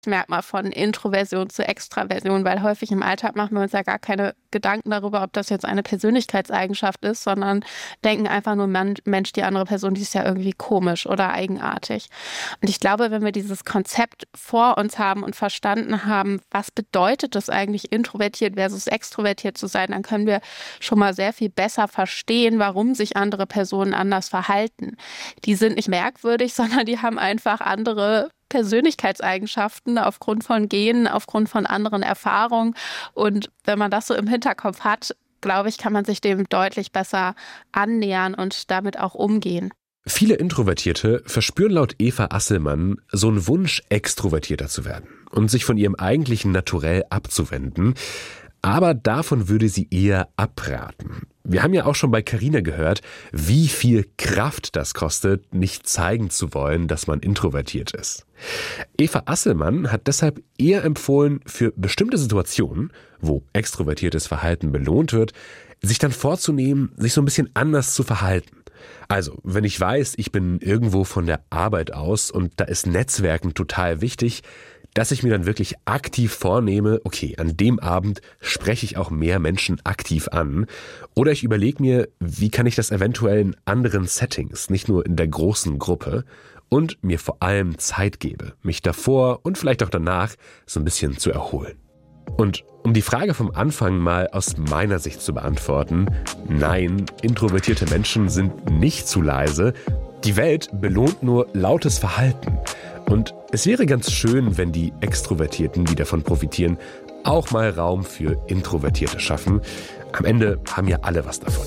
Merkmal von Introversion zu Extraversion, weil häufig im Alltag machen wir uns ja gar keine Gedanken darüber, ob das jetzt eine Persönlichkeitseigenschaft ist, sondern denken einfach nur, Mensch, die andere Person, die ist ja irgendwie komisch oder eigenartig. Und ich glaube, wenn wir dieses Konzept vor uns haben und verstanden haben, was bedeutet es eigentlich, introvertiert versus extrovertiert zu sein, dann können wir schon mal sehr viel besser verstehen, warum sich andere Personen anders verhalten. Die sind nicht merkwürdig, sondern die haben einfach andere Persönlichkeitseigenschaften aufgrund von Genen, aufgrund von anderen Erfahrungen. Und wenn man das so im Hinterkopf hat, glaube ich, kann man sich dem deutlich besser annähern und damit auch umgehen. Viele Introvertierte verspüren laut Eva Asselmann so einen Wunsch, extrovertierter zu werden und sich von ihrem eigentlichen Naturell abzuwenden. Aber davon würde sie eher abraten. Wir haben ja auch schon bei Carina gehört, wie viel Kraft das kostet, nicht zeigen zu wollen, dass man introvertiert ist. Eva Asselmann hat deshalb eher empfohlen, für bestimmte Situationen, wo extrovertiertes Verhalten belohnt wird, sich dann vorzunehmen, sich so ein bisschen anders zu verhalten. Also, wenn ich weiß, ich bin irgendwo von der Arbeit aus und da ist Netzwerken total wichtig, dass ich mir dann wirklich aktiv vornehme, okay, an dem Abend spreche ich auch mehr Menschen aktiv an. Oder ich überlege mir, wie kann ich das eventuell in anderen Settings, nicht nur in der großen Gruppe, und mir vor allem Zeit gebe, mich davor und vielleicht auch danach so ein bisschen zu erholen. Und um die Frage vom Anfang mal aus meiner Sicht zu beantworten, nein, introvertierte Menschen sind nicht zu leise. Die Welt belohnt nur lautes Verhalten. Und es wäre ganz schön, wenn die Extrovertierten, die davon profitieren, auch mal Raum für Introvertierte schaffen. Am Ende haben ja alle was davon.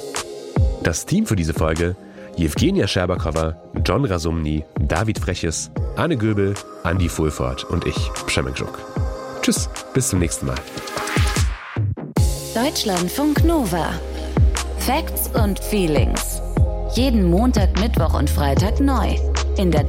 Das Team für diese Folge: Jewgenia Scherbakowa, John Rasumny, David Freches, Anne Göbel, Andi Fulford und ich, Przemek Żuk. Tschüss, bis zum nächsten Mal. Deutschlandfunk Nova. Facts und Feelings. Jeden Montag, Mittwoch und Freitag neu. In der